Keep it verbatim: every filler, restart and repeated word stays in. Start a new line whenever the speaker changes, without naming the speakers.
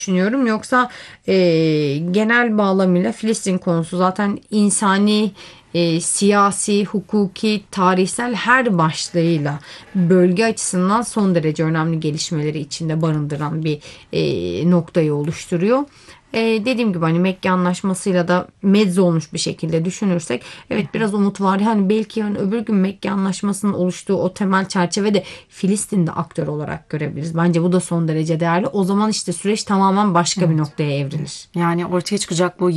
düşünüyorum. Yoksa e, genel bağlamıyla Filistin konusu zaten insani, e, siyasi, hukuki, tarihsel her başlığıyla bölge açısından son derece önemli gelişmeleri içinde barındıran bir e, noktayı oluşturuyor. E, dediğim gibi hani Mekke Anlaşması'yla da mezzo olmuş bir şekilde düşünürsek evet biraz umut var. Hani belki yarın öbür gün Mekke Anlaşması'nın oluştuğu o temel çerçevede Filistin'de aktör olarak görebiliriz. Bence bu da son derece değerli. O zaman işte süreç tamamen başka bir
Evet.
noktaya evrilir.
Yani ortaya çıkacak bu